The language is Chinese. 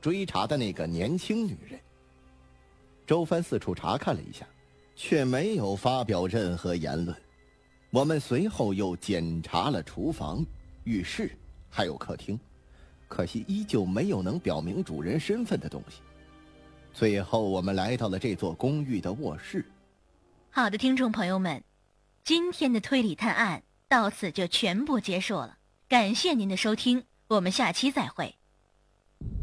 追查的那个年轻女人。周帆四处查看了一下，却没有发表任何言论。我们随后又检查了厨房、浴室还有客厅，可惜依旧没有能表明主人身份的东西。最后我们来到了这座公寓的卧室。 好的，听众朋友们，今天的推理探案到此就全部结束了，感谢您的收听，我们下期再会。